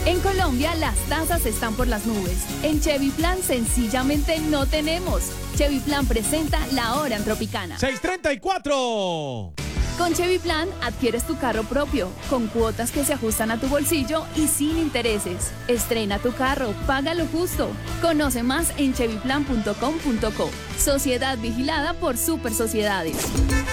En Colombia las tasas están por las nubes. En Chevy Plan sencillamente no tenemos. Chevy Plan presenta La Hora en Tropicana. 6:34. Con Chevy Plan adquieres tu carro propio, con cuotas que se ajustan a tu bolsillo y sin intereses. Estrena tu carro, págalo justo. Conoce más en chevyplan.com.co. Sociedad vigilada por Super Sociedades.